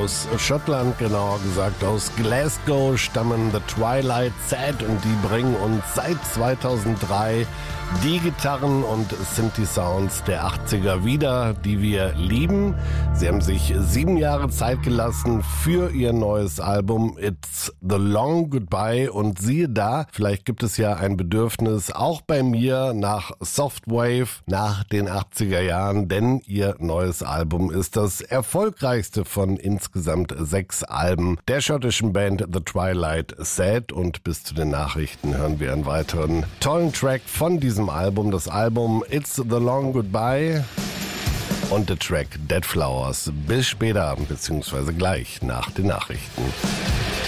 Aus Schottland, genauer gesagt aus Glasgow, stammen The Twilight Sad und die bringen uns seit 2003 die Gitarren und Synthi-Sounds der 80er wieder, die wir lieben. Sie haben sich 7 Jahre Zeit gelassen für ihr neues Album It's the Long Goodbye und siehe da, vielleicht gibt es ja ein Bedürfnis auch bei mir nach Softwave, nach den 80er Jahren, denn ihr neues Album ist das erfolgreichste von insgesamt 6 Alben der schottischen Band The Twilight Sad und bis zu den Nachrichten hören wir einen weiteren tollen Track von diesem Album, das Album It's the Long Goodbye und der Track Dead Flowers. Bis später, beziehungsweise gleich nach den Nachrichten.